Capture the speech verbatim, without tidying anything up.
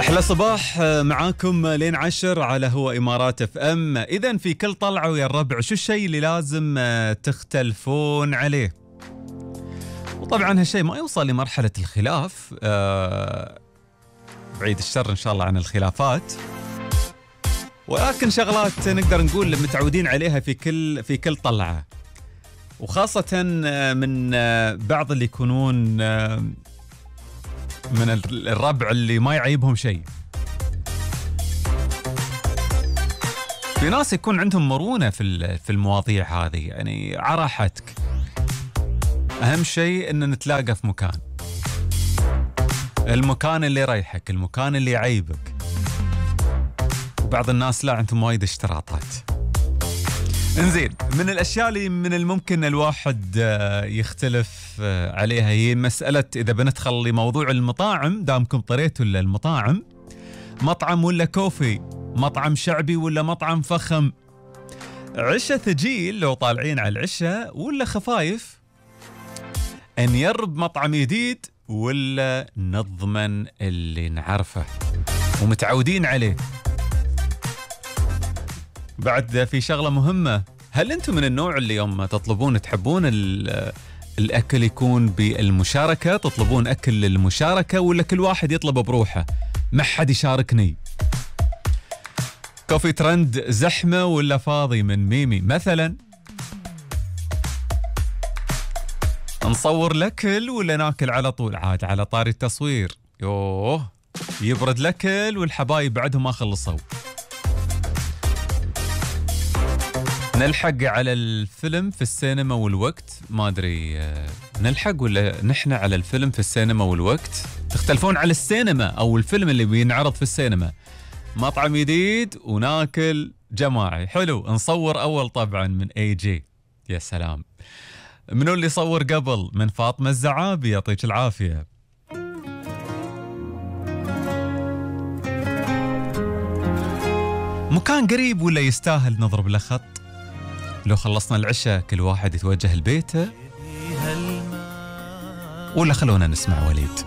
أحلى صباح معاكم لين عشر على هو إمارات اف ام. إذن في كل طلعة ويا الربع شو الشيء اللي لازم تختلفون عليه؟ وطبعا هالشيء ما يوصل لمرحلة الخلاف، أه بعيد الشر إن شاء الله عن الخلافات، ولكن شغلات نقدر نقول متعودين عليها في كل في كل طلعة، وخاصة من بعض اللي يكونون من الربع اللي ما يعيبهم شيء. في ناس يكون عندهم مرونة في في المواضيع هذه، يعني على راحتك، أهم شيء إن نتلاقى في مكان، المكان اللي يريحك، المكان اللي يعيبك. وبعض الناس لا، عندهم وايد اشتراطات. انزين، من الأشياء اللي من الممكن الواحد يختلف عليها هي مسألة إذا بندخل لموضوع المطاعم، دامكم طريتوا للمطاعم، مطعم ولا كوفي، مطعم شعبي ولا مطعم فخم، عشاء ثقيل لو طالعين على العشاء ولا خفايف، نيرب مطعم جديد ولا نضمن اللي نعرفه ومتعودين عليه. بعد في شغلة مهمة، هل أنتم من النوع اللي يوم تطلبون تحبون الأكل يكون بالمشاركة، تطلبون أكل للمشاركة، ولا كل واحد يطلب بروحه ما حد يشاركني؟ كوفي ترند زحمة ولا فاضي من ميمي مثلا؟ نصور الأكل ولا ناكل على طول؟ عاد على طاري التصوير، يوه يبرد الأكل والحبايب بعدهم ما خلصوا. نلحق على الفيلم في السينما والوقت، ما أدري نلحق ولا نحن على الفيلم في السينما والوقت؟ تختلفون على السينما أو الفيلم اللي بينعرض في السينما. مطعم جديد وناكل جماعي، حلو. نصور أول طبعا من اي جي، يا سلام. منو اللي صور قبل؟ من فاطمة الزعابي، يعطيك العافية. مكان قريب ولا يستاهل نضرب له خط؟ لو خلصنا العشاء كل واحد يتوجه لبيته، ولا خلونا نسمع وليد؟